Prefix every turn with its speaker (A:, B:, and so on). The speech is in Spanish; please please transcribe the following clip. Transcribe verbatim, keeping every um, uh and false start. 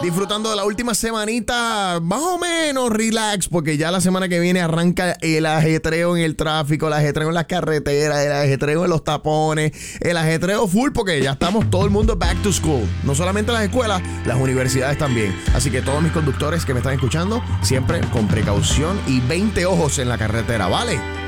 A: disfrutando de la última semanita, más o menos relax, porque ya la semana que viene arranca el ajetreo en el tráfico, el ajetreo en las carreteras, el ajetreo en los tapones, el ajetreo full, porque ya estamos todo el mundo back to school. No solamente las escuelas, las universidades también. Así que todos mis conductores que me están escuchando, siempre con precaución y veinte ojos en la carretera, ¿vale?